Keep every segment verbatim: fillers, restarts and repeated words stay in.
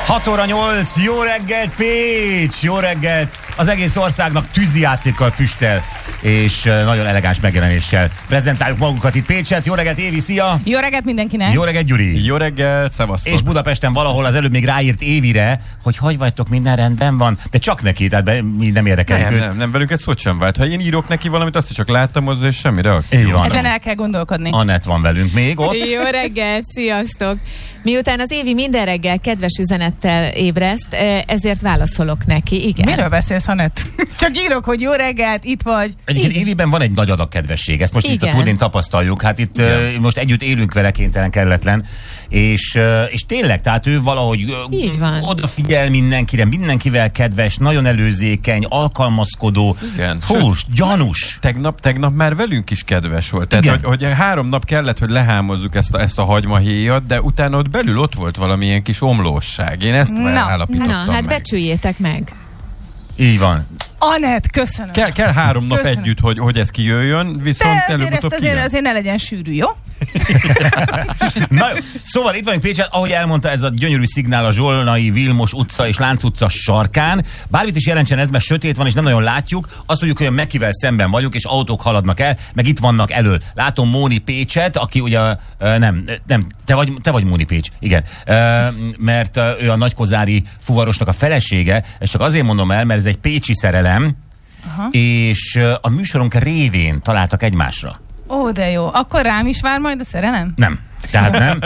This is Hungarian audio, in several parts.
hat óra nyolc, jó reggelt Pécs, jó reggelt, az egész országnak tűzijátékkal füstel, és nagyon elegáns megjelenéssel prezentáljuk magunkat itt Pécset. Jó reggelt Évi, szia! Jó reggelt mindenkinek! Jó reggelt Gyuri! Jó reggelt, szevasztok! És Budapesten valahol az előbb még ráírt Évire, hogy hogy vagytok, minden rendben van, de csak neki, tehát be, mi nem érdekeljük Nem, őt. nem, nem, velünk ez szót sem vált. Ha én írok neki valamit, azt is csak láttam hozzá, és semmi reakció. Ezen el kell gondolkodni. Anett van velünk még ott. Jó reggelt, sziasztok! Miután az Évi minden reggel kedves üzenettel ébreszt, ezért válaszolok neki, igen. Miről beszélsz, Anett? Csak írok, hogy jó reggelt, itt vagy. Egyébként Éviben van egy nagy adag kedvesség, ezt most Igen. itt a Tudén tapasztaljuk, hát itt uh, most együtt élünk vele, kénytelen, kelletlen, és, uh, és tényleg, tehát ő valahogy uh, odafigyel mindenkire, mindenkivel kedves, nagyon előzékeny, alkalmazkodó, Igen. hús, gyanús. Tegnap, tegnap már velünk is kedves volt. Tehát, hogy, hogy három nap kellett, hogy lehámozzuk ezt a, ezt a hagymahéjat, de utána ott belül ott volt valamilyen kis omlósság. Én ezt már állapítottam Na, hát meg. becsüljétek meg. Így van. Anett, köszönöm. Kell, kell három nap Köszönöm. együtt, hogy, hogy ez kijöjjön, viszont De azért ezt előbb-utóbb azért, kijön. azért ne legyen sűrű, jó? Na jó, szóval itt vagyunk Pécset, ahogy elmondta, ez a gyönyörű szignál a Zsolnai, Vilmos utca és Lánc utca sarkán. Bármit is jelentsen ez, mert sötét van és nem nagyon látjuk, azt tudjuk, hogy a Mekivel szemben vagyunk, és autók haladnak el, meg itt vannak elől. Látom Móni Pécset, aki ugye, uh, nem, nem, te vagy, te vagy Móni Pécs, igen, uh, mert uh, ő a nagykozári fuvarosnak a felesége, és csak azért mondom el, mert ez egy pécsi szerelem, aha, és uh, a műsorunk révén találtak egymásra. Ó, de jó. Akkor rám is vár majd a szerelem? Nem. Tehát nem.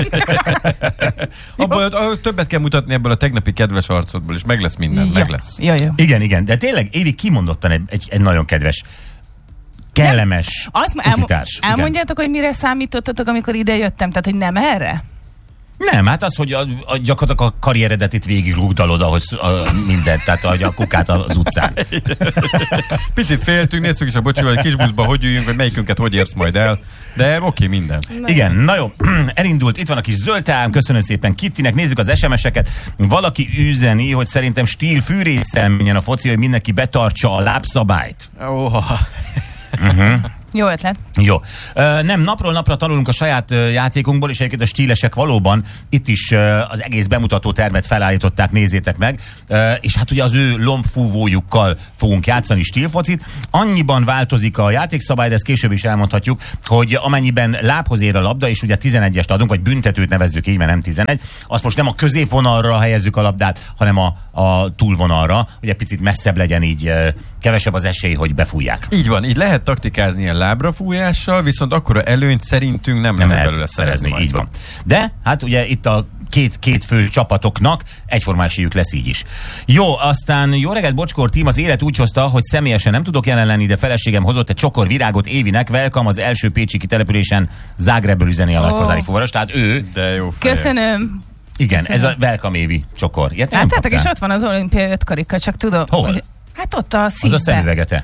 Abból a, többet kell mutatni ebből a tegnapi kedves arcodból, és meg lesz minden, Ja. meg lesz. Jó, jó. Igen, igen, de tényleg Évi kimondottan egy, egy, egy nagyon kedves, kellemes Azt elmo- utitárs. elmondjátok, hogy mire számítottatok, amikor ide jöttem? Tehát, hogy nem erre? Nem, hát az, hogy a, a, gyakorlatilag a karrieredet itt végig rúgdalod, ahogy a, mindent, tehát a, a kukát az utcán. Picit féltünk, néztük is a bocsival, hogy kis buszba hogy üljünk, hogy melyikünket hogy érsz majd el, de oké, minden. Na Igen, na jó, elindult, itt van a kis zöld teám, köszönöm szépen Kittinek, nézzük az es em es-eket. Valaki üzeni, hogy szerintem stíl fűrésszel menjen a foci, hogy mindenki betartsa a lábszabályt. Oh. Uh-huh. Jó ötlet. Jó. Uh, nem, napról napra tanulunk a saját uh, játékunkból, és egyébként a stílesek valóban itt is uh, az egész bemutató termet felállították, nézzétek meg, uh, és hát ugye az ő lombfúvójukkal fogunk játszani stílfocit. Annyiban változik a játékszabály, de ezt később is elmondhatjuk, hogy amennyiben lábhoz ér a labda, és ugye tizenegyest adunk, vagy büntetőt nevezzük így, mert nem tizenegy, azt most nem a középvonalra helyezzük a labdát, hanem a, a túlvonalra, hogy egy picit messzebb legyen, így uh, kevesebb az esély, hogy befújják. Így van, így lehet taktikázni ilyen lábrafújással, viszont akkora előnyt szerintünk nem, nem lehet lehet belőle szerezni, szerezni. így van. De hát ugye itt a két, két fő csapatoknak egyforma esélyük lesz így is. Jó, aztán jó reggelt Bocskor tím, az élet úgy hozta, hogy személyesen nem tudok jelen lenni, de feleségem hozott egy csokor virágot Évinek, welcome az első pécsi kitelepülésen, Zágrebből üzeni a Ó. nagykozári fuvaros, tehát ő, De jó. feje. Köszönöm. igen, Köszönöm. ez a welcome Évi csokor. Ilyet nem Láttátok, és kaptál? ott van az olimpiai ötkarika, csak tudom. Hol? Hogy, hát ott a Az szívben. a szemüvegete.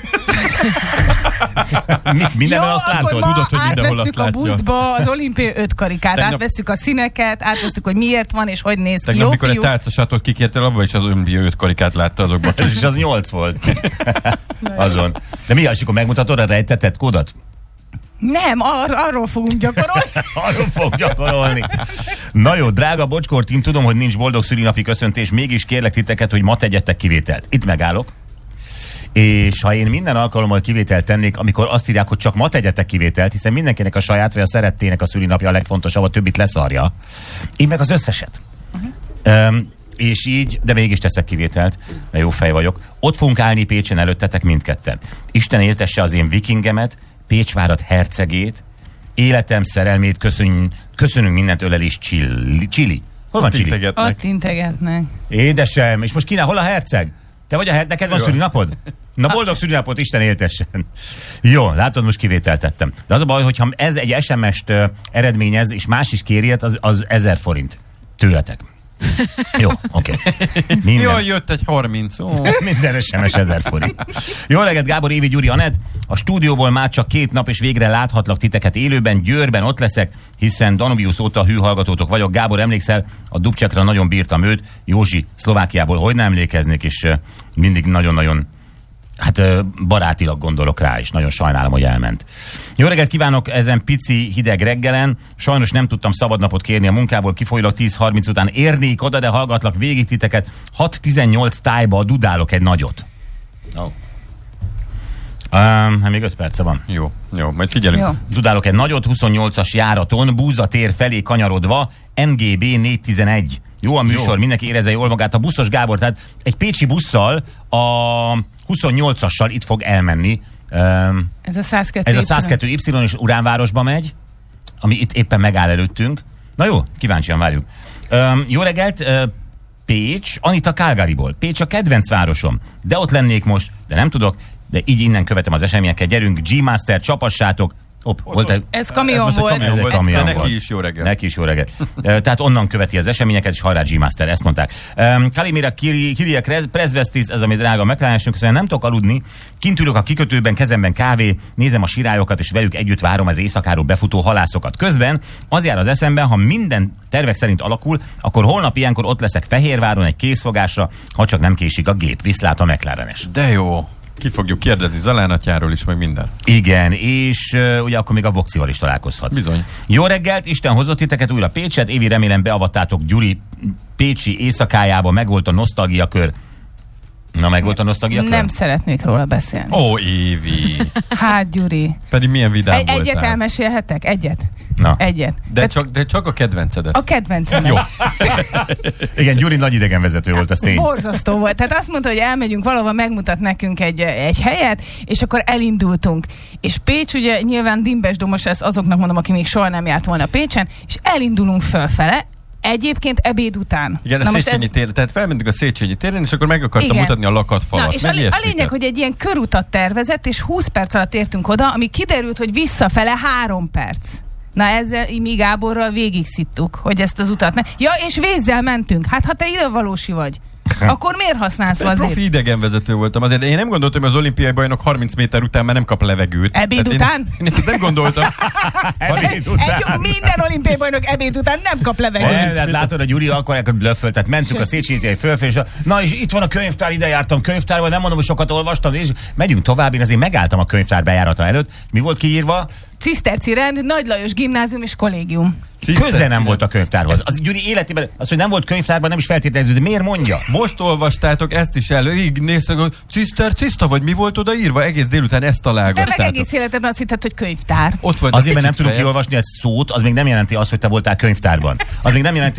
Mi, mindenben azt akkor látod? ma tudod, hogy mindenhol átvesszük azt a látja. buszba az olimpiai ötkarikát, Tegnap- átvesszük a színeket, átvesszük, hogy miért van és hogy néz ki. Tegnap, Jó, mikor egy fiú? tálcasatot kikértél, abban is az ömbia öt karikát látta azokban. Ez is az nyolc volt. Azon. De mi az, akkor megmutatod a rejtetett kódot? Nem, ar- arról fogunk gyakorolni. Arról fog gyakorolni. Na jó, drága Bocskor tím, tudom, hogy nincs boldog szülinapi köszöntés, mégis kérlek titeket, hogy ma tegyetek kivételt. Itt megállok. És ha én minden alkalommal kivételt tennék, amikor azt írják, hogy csak ma tegyetek kivételt, hiszen mindenkinek a saját vagy a szerettének a szülinapja a legfontosabb, a többit leszarja. Én meg az összeset. Uh-huh. Um, és így, de mégis teszek kivételt, mert jó fej vagyok. Ott fogunk állni Pécsen előttetek mindketten. Isten éltesse az én vikingemet, Pécsvárat hercegét, életem szerelmét, köszönjünk, köszönünk mindent ölelés Csili. Csili. Hol van Csili? Ott integetnek. Édesem, és most kinek, hol a herceg? Te vagy a herceg, neked van Jó. szülinapod? Na boldog szülinapot, Isten éltessen. Jó, látod, most kivételt tettem. De az a baj, hogyha ez egy es em est uh, eredményez, és más is kéri, az, az ezer forint. Tőletek. Jó, oké. Okay. Jaj, jött egy harminc. Ó. Minden es em es ezer forint. Jó reggelt, Gábor, Évi, Gyuri, Anett. A stúdióból már csak két nap, és végre láthatlak titeket élőben, Győrben ott leszek, hiszen Danubius óta hű hallgatótok vagyok. Gábor, emlékszel, a Dubcsekra nagyon bírtam őt, Józsi Szlovákiából hogy nem emlékeznék, és uh, mindig nagyon-nagyon Hát barátilag gondolok rá is. Nagyon sajnálom, hogy elment. Jó reggelt kívánok ezen pici hideg reggelen. Sajnos nem tudtam szabadnapot kérni a munkából, kifolyólag tíz harminc után érnék oda, de hallgatlak végig titeket. hat tizennyolc tájba dudálok egy nagyot. Oh. Um, hát még öt perce van. Jó, jó, majd figyelünk. Jó. Dudálok egy nagyot, huszonnyolcas járaton, Búza tér felé kanyarodva, en gé bé négyszáztizenegy. Jó a műsor, jó. Mindenki érezze jól magát. A buszos Gábor, tehát egy pécsi busszal a huszonnyolcassal itt fog elmenni. Um, ez a száz kettő Ez a száz kettő Y és Uránvárosba megy, ami itt éppen megáll előttünk. Na jó, kíváncsian várjuk. Um, jó reggelt, uh, Pécs, Anita Calgaryból. Pécs a kedvenc városom, de ott lennék most, de nem tudok, de így innen követem az eseményeket. Gyerünk, G-Master, csapassátok. Op, volt egy, ez kamion ez volt. Kamion volt. Kamion neki volt. is jó reggel. Neki is jó reggel. Tehát onnan követi az eseményeket, és hajrá G-Master, ezt mondták. Um, Kalimira Kiria Prezvestis, ez ami drága megtalálásunk, szóval nem tudok aludni. Kint ülök a kikötőben, kezemben kávé, nézem a sirályokat, és velük együtt várom az éjszakáról befutó halászokat. Közben az jár az eszemben, ha minden tervek szerint alakul, akkor holnap ilyenkor ott leszek Fehérváron egy készfogásra, ha csak nem késik a gép. Viszlát a McLarenes. De jó. Ki fogjuk kérdezni Zalánatjáról is, meg minden. Igen, és uh, ugye akkor még a Vokcival is találkozhatsz. Bizony. Jó reggelt, Isten hozott titeket újra Pécset, Évi, remélem beavattátok Gyuri pécsi éjszakájába, megvolt a nosztalgiakör. Na, megvolt a nosztalgiakör? Nem szeretnék róla beszélni. Ó, Évi! Hát, Gyuri. Pedig milyen vidám Egy, voltál. egyet elmesélhetek? Egyet? Na. Egyet. De csak, de csak a kedvencedet. A kedvencemet. Jó. Igen, Gyuri nagy idegenvezető volt, az tény. Borzasztó volt. Tehát azt mondta, hogy elmegyünk valahova, megmutat nekünk egy, egy helyet, és akkor elindultunk. És Pécs ugye nyilván dimbes-domos, ezt azoknak mondom, aki még soha nem járt volna Pécsen, és elindulunk fölfele, egyébként ebéd után. Igen, a Széchenyi ez... tér, tehát felmentünk a Széchenyi téren, és akkor meg akartam Igen. mutatni a lakatfalat. Na, és a, a lényeg, hogy egy ilyen körutat tervezett, és húsz perc alatt értünk oda, ami kiderült, hogy visszafele három perc. Na ezzel mi Gáborral végig szittuk, hogy ezt az utat... Me- ja, és vézzel mentünk. Hát ha te idevalósi vagy, akkor miért használsz azért? Profi idegenvezető voltam azért, de én nem gondoltam, hogy az olimpiai bajnok harminc méter után már nem kap levegőt. Ebéd Tehát után? Én, én nem gondoltam. Ebéd után. Egy, minden olimpiai bajnok ebéd után nem kap levegőt. Nem, hát látod, a Gyuri akkor blöffölt, tehát mentünk a Széchenyi fölfelé, és a, na és itt van a könyvtár, ide jártam könyvtárban, nem mondom, hogy sokat olvastam, és megyünk tovább, én azért megálltam a könyvtár bejárata előtt. Mi volt kiírva? Ciszterci rend, Nagy Lajos gimnázium és kollégium. Köze nem volt a könyvtárhoz. Az Gyuri életében, az, hogy nem volt könyvtárban, nem is feltételező, de miért mondja? Most olvastátok ezt is elő, így néztek, hogy ciszter-ciszta, vagy mi volt oda írva? Egész délután ezt De találgattátok. meg egész életedben azt hitted, hogy könyvtár. Ott volt Azért, mert nem kicsit tudunk fejem. kiolvasni egy szót, az még nem jelenti azt, hogy te voltál könyvtárban. Az még nem jelenti